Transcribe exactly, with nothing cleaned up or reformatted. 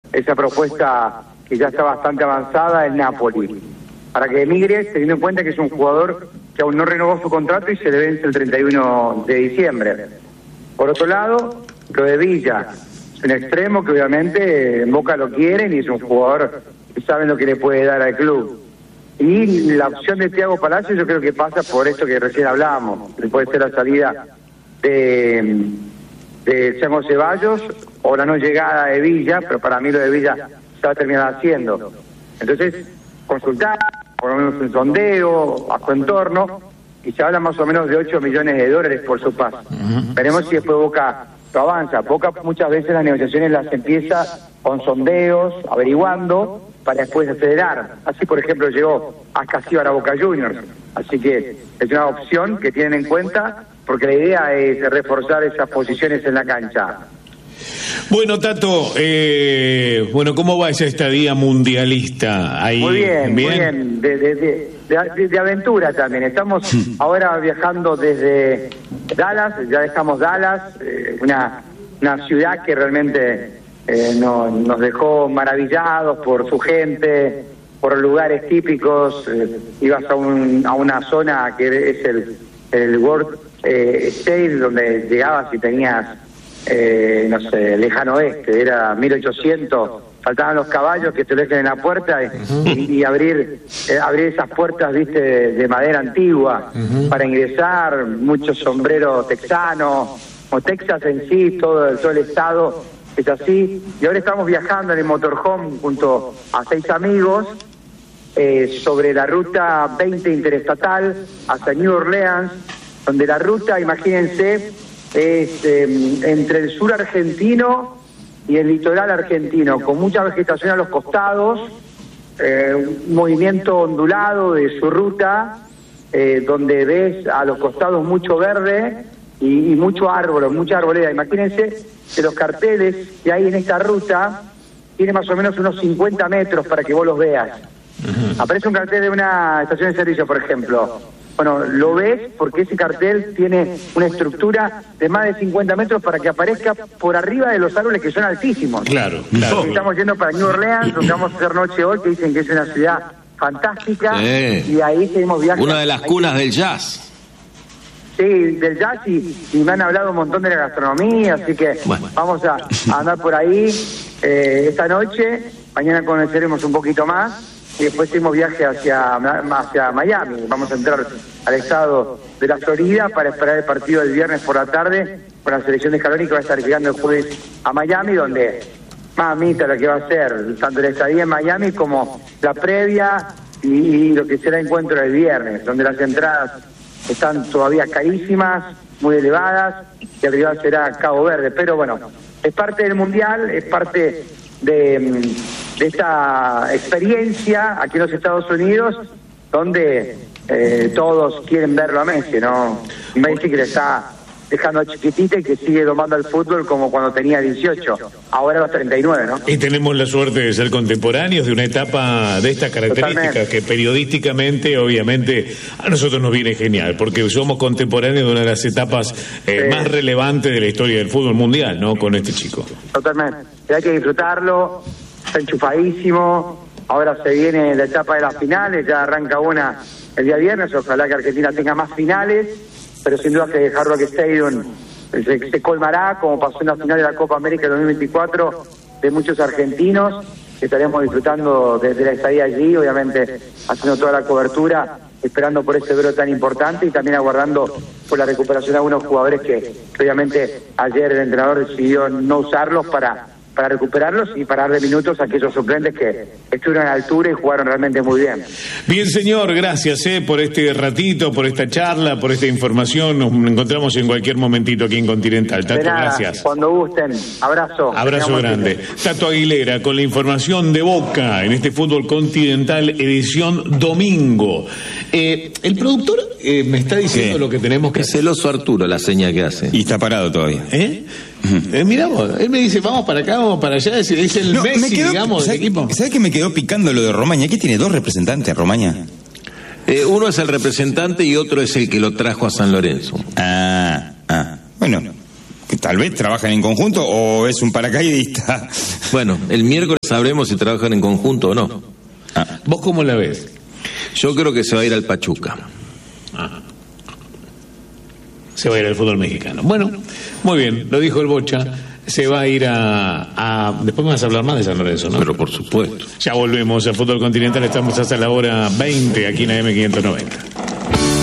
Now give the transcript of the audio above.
esa propuesta que ya está bastante avanzada, el Napoli, para que emigre, teniendo en cuenta que es un jugador que aún no renovó su contrato y se le vence el treinta y uno de diciembre. Por otro lado, lo de Villa, es un extremo que obviamente en Boca lo quieren y es un jugador que saben lo que le puede dar al club. Y la opción de Thiago Palacios yo creo que pasa por esto que recién hablábamos, que puede ser la salida de, de Sango Ceballos o la no llegada de Villa, pero para mí lo de Villa se va a terminar haciendo. Entonces, consultar, por lo menos un sondeo a su entorno, y se habla más o menos de ocho millones de dólares por su paso. Uh-huh. Veremos si después Boca lo avanza. Boca muchas veces las negociaciones las empieza con sondeos, averiguando, para después acelerar. Así, por ejemplo, llegó a Castillo a Boca Juniors. Así que es una opción que tienen en cuenta, porque la idea es reforzar esas posiciones en la cancha. Bueno, Tato, eh, bueno, ¿cómo va esa estadía mundialista ahí? Muy bien, ¿Bien? muy bien, de, de, de, de, de aventura también. Estamos ahora viajando desde Dallas, ya dejamos Dallas, eh, una, una ciudad que realmente eh, no, nos dejó maravillados por su gente, por lugares típicos. Eh, ibas a, un, a una zona que es el, el World eh, State, donde llegabas y tenías... Eh, no sé, lejano oeste, era mil ochocientos, faltaban los caballos que te lo dejen en la puerta y, y, y abrir eh, abrir esas puertas, viste, de, de madera antigua uh-huh. para ingresar, muchos sombreros texanos, o Texas en sí, todo, todo el estado es así, y ahora estamos viajando en el motorhome junto a seis amigos eh, sobre la ruta veinte interestatal hasta New Orleans, donde la ruta, imagínense, es eh, entre el sur argentino y el litoral argentino, con mucha vegetación a los costados, eh, un movimiento ondulado de su ruta, eh, donde ves a los costados mucho verde y, y mucho árbol, mucha arboleda. Imagínense que los carteles que hay en esta ruta tienen más o menos unos cincuenta metros para que vos los veas. Uh-huh. Aparece un cartel de una estación de servicio, por ejemplo. Bueno, lo ves porque ese cartel tiene una estructura de más de cincuenta metros para que aparezca por arriba de los árboles que son altísimos. Claro, claro. Estamos yendo para New Orleans, donde vamos a hacer noche hoy, que dicen que es una ciudad fantástica. Sí. Y ahí seguimos viajando. Una de las cunas del jazz. Sí, del jazz, y, y me han hablado un montón de la gastronomía, así que bueno, vamos a, a andar por ahí eh, esta noche. Mañana conoceremos un poquito más. Y después hicimos viaje hacia, hacia Miami. Vamos a entrar al estado de la Florida para esperar el partido del viernes por la tarde con la selección de Scaloni, que va a estar llegando el jueves a Miami, donde mamita lo que va a ser, tanto la estadía en Miami como la previa y, y lo que será el encuentro del viernes, donde las entradas están todavía carísimas, muy elevadas, y el rival será Cabo Verde. Pero bueno, es parte del Mundial, es parte de... de esta experiencia aquí en los Estados Unidos, donde eh, todos quieren verlo a Messi, ¿no? Messi que le está dejando a chiquitita y que sigue domando al fútbol como cuando tenía dieciocho, ahora a los treinta y nueve, ¿no? Y tenemos la suerte de ser contemporáneos de una etapa de estas características. Totalmente. Que periodísticamente, obviamente, a nosotros nos viene genial, porque somos contemporáneos de una de las etapas eh, sí. más relevantes de la historia del fútbol mundial, ¿no? Con este chico. Totalmente. Y hay que disfrutarlo. Está enchufadísimo, ahora se viene la etapa de las finales, ya arranca una el día viernes, ojalá que Argentina tenga más finales, pero sin duda que Hard Rock Stadium se, se colmará, como pasó en la final de la Copa América dos mil veinticuatro, de muchos argentinos, que estaremos disfrutando desde la estadía allí, obviamente haciendo toda la cobertura, esperando por ese duelo tan importante y también aguardando por la recuperación de algunos jugadores que, que obviamente ayer el entrenador decidió no usarlos para... para recuperarlos y para darle minutos a aquellos suplentes que estuvieron a la altura y jugaron realmente muy bien. Bien, señor, gracias eh, por este ratito, por esta charla, por esta información. Nos encontramos en cualquier momentito aquí en Continental. Tato, nada, gracias. Cuando gusten. Abrazo. Abrazo grande. Tato Aguilera con la información de Boca en este Fútbol Continental edición domingo. Eh, el productor eh, me está diciendo ¿Qué? Lo que tenemos que hacer. Es celoso Arturo la seña que hace. Y está parado todavía. ¿Eh? Eh, miramos, él me dice vamos para acá, vamos para allá, es, es el no, Messi, quedó, digamos, del equipo. ¿Sabes que me quedó picando lo de Romaña? ¿Qué tiene dos representantes, Romaña? Eh, uno es el representante y otro es el que lo trajo a San Lorenzo. Ah, ah, bueno, que tal vez trabajan en conjunto o es un paracaidista. Bueno, el miércoles sabremos si trabajan en conjunto o no. Ah. ¿Vos cómo la ves? Yo creo que se va a ir al Pachuca. Ah. Se va a ir al fútbol mexicano. Bueno, muy bien, lo dijo el Bocha. Se va a ir a, a... Después me vas a hablar más de San Lorenzo, ¿no? Pero por supuesto. Ya volvemos a Fútbol Continental. Estamos hasta la hora veinte aquí en A M quinientos noventa.